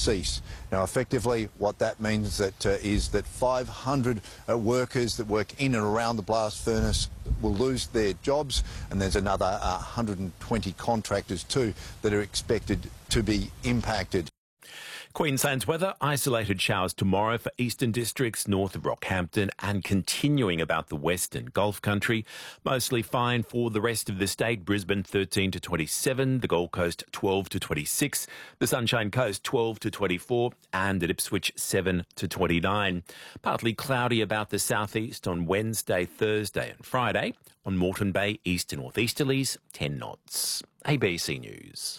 cease. Now, effectively, what that means is that 500 workers that work in and around the blast furnace will lose their jobs, and there's another 120 contractors too that are expected to be impacted. Queensland's weather, isolated showers tomorrow for eastern districts north of Rockhampton and continuing about the western Gulf country. Mostly fine for the rest of the state. Brisbane 13 to 27, the Gold Coast 12 to 26, the Sunshine Coast 12 to 24 and at Ipswich 7 to 29. Partly cloudy about the southeast on Wednesday, Thursday and Friday. On Moreton Bay, east to northeasterlies 10 knots. ABC News.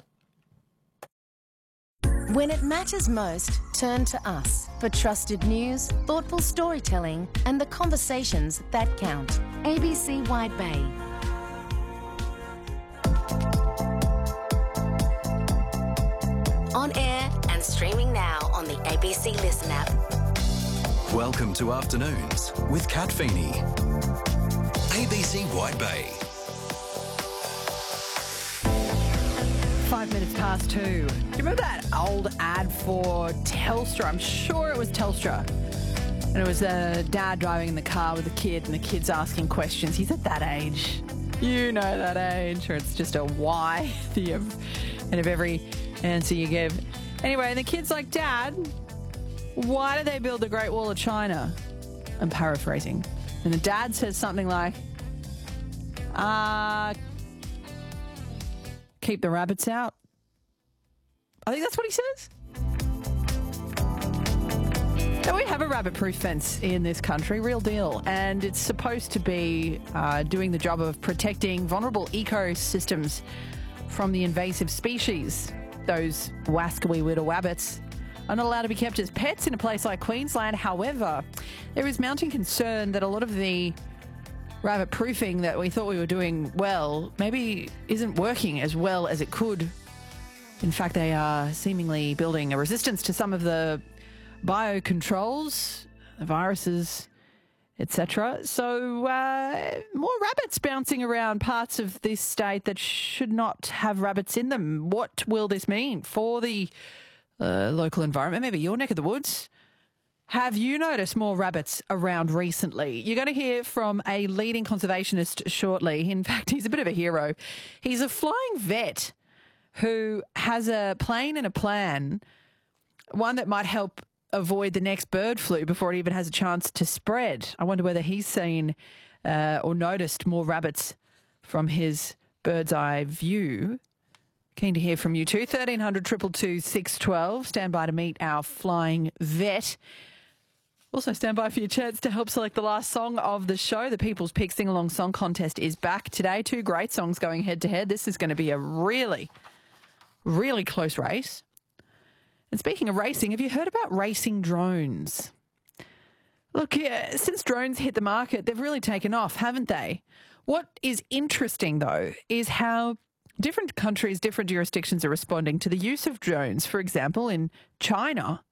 When it matters most, turn to us for trusted news, thoughtful storytelling and the conversations that count. ABC Wide Bay. On air and streaming now on the ABC Listen app. Welcome to Afternoons with Kat Feeney. ABC Wide Bay. 5 minutes past 2. Do you remember that old ad for Telstra? I'm sure it was Telstra. And it was a dad driving in the car with a kid and the kid's asking questions. He's at that age. You know that age. Or it's just a why at the end of every answer you give. Anyway, and the kid's like, Dad, why did they build the Great Wall of China? I'm paraphrasing. And the dad says something like, keep the rabbits out. I think that's what he says. Now, we have a rabbit-proof fence in this country, real deal, and it's supposed to be doing the job of protecting vulnerable ecosystems from the invasive species. Those wascally little rabbits are not allowed to be kept as pets in a place like Queensland. However, there is mounting concern that a lot of the rabbit proofing that we thought we were doing well maybe isn't working as well as it could. In fact, they are seemingly building a resistance to some of the biocontrols, the viruses, etc. So more rabbits bouncing around parts of this state that should not have rabbits in them. What will this mean for the local environment, maybe your neck of the woods? Have you noticed more rabbits around recently? You're going to hear from a leading conservationist shortly. In fact, he's a bit of a hero. He's a flying vet who has a plane and a plan, one that might help avoid the next bird flu before it even has a chance to spread. I wonder whether he's seen or noticed more rabbits from his bird's eye view. Keen to hear from you too. 1300 222 612. Stand by to meet our flying vet. Also, stand by for your chance to help select the last song of the show. The People's Pick Sing-Along Song Contest is back today. 2 great songs going head-to-head. This is going to be a really, really close race. And speaking of racing, have you heard about racing drones? Look, since drones hit the market, they've really taken off, haven't they? What is interesting, though, is how different countries, different jurisdictions are responding to the use of drones. For example, in China,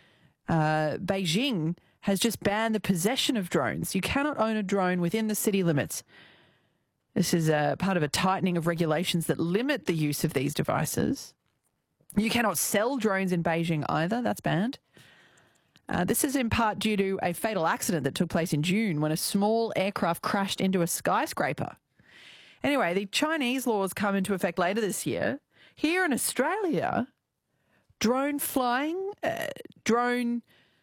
Beijing has just banned the possession of drones. You cannot own a drone within the city limits. This is part of a tightening of regulations that limit the use of these devices. You cannot sell drones in Beijing either. That's banned. This is in part due to a fatal accident that took place in June when a small aircraft crashed into a skyscraper. Anyway, the Chinese laws come into effect later this year. Here in Australia, drone flying, drone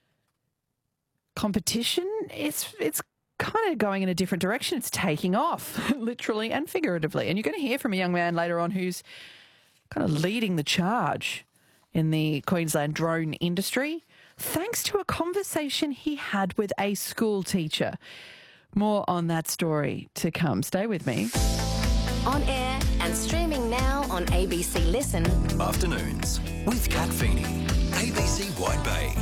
competition, it's kind of going in a different direction. It's taking off, literally and figuratively. And you're going to hear from a young man later on who's kind of leading the charge in the Queensland drone industry, thanks to a conversation he had with a school teacher. More on that story to come. Stay with me. On air and streaming now on ABC Listen. Afternoons with Kat Feeney. ABC Wide Bay.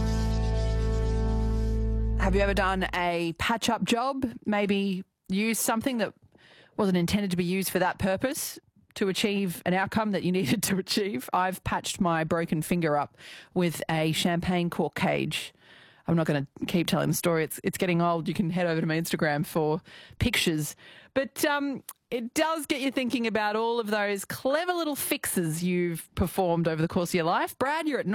Have you ever done a patch-up job? Maybe used something that wasn't intended to be used for that purpose to achieve an outcome that you needed to achieve? I've patched my broken finger up with a champagne cork cage. I'm not going to keep telling the story. It's getting old. You can head over to my Instagram for pictures. But it does get you thinking about all of those clever little fixes you've performed over the course of your life. Brad, you're at